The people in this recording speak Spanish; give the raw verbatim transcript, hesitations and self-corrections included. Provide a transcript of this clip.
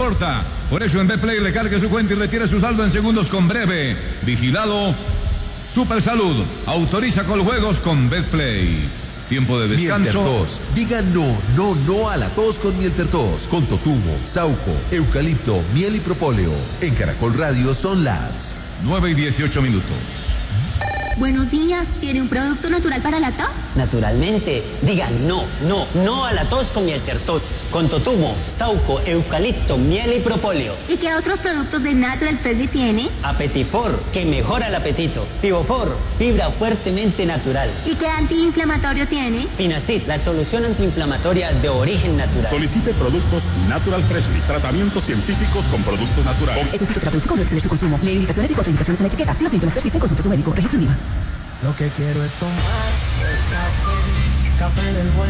reembolsa. Por eso en Betplay recargue su cuenta y retire su saldo en segundos con Breve. Vigilado Super Salud. Autoriza con juegos con Betplay. Tiempo de descanso. Mieltertos. Diga no, no, no a la tos con Mieltertos. Con totumo, sauco, eucalipto, miel y propóleo. En Caracol Radio son las nueve y dieciocho minutos. Buenos días, ¿tiene un producto natural para la tos? Naturalmente, digan no, no, no a la tos con Mieltertos. Con totumo, sauco, eucalipto, miel y propóleo. ¿Y qué otros productos de Natural Freshly tiene? Apetifor, que mejora el apetito. Fibofor, fibra fuertemente natural. ¿Y qué antiinflamatorio tiene? Finacid, la solución antiinflamatoria de origen natural. Solicite productos Natural Freshly, tratamientos científicos con productos naturales. Es un fitoterapéutico, no exceder su consumo. Lee indicaciones y contraindicaciones en la etiqueta. Si los síntomas persisten, consulte a su médico. Registro en I V A. Lo que quiero es tomar café, café del bueno.